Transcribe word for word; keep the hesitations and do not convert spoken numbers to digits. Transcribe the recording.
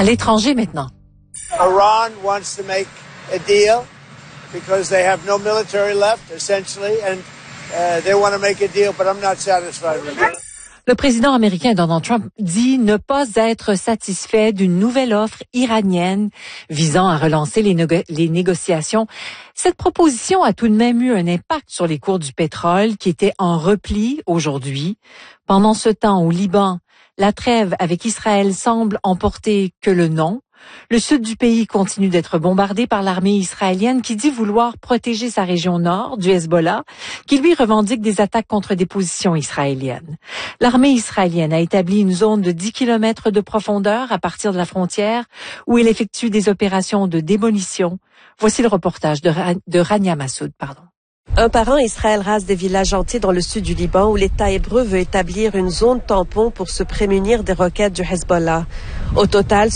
À l'étranger maintenant. Iran wants to make a deal because they have no military left, essentially, and uh, they want to make a deal, but I'm not satisfied with it. Le président américain Donald Trump dit ne pas être satisfait d'une nouvelle offre iranienne visant à relancer les, négo- les négociations. Cette proposition a tout de même eu un impact sur les cours du pétrole qui étaient en repli aujourd'hui. Pendant ce temps, au Liban, la trêve avec Israël semble emporter que le nom. Le sud du pays continue d'être bombardé par l'armée israélienne qui dit vouloir protéger sa région nord du Hezbollah, qui lui revendique des attaques contre des positions israéliennes. L'armée israélienne a établi une zone de dix kilomètres de profondeur à partir de la frontière où elle effectue des opérations de démolition. Voici le reportage de, Ra- de Rania Massoud, pardon. Un par an, Israël rase des villages entiers dans le sud du Liban où l'État hébreu veut établir une zone tampon pour se prémunir des roquettes du Hezbollah. Au total,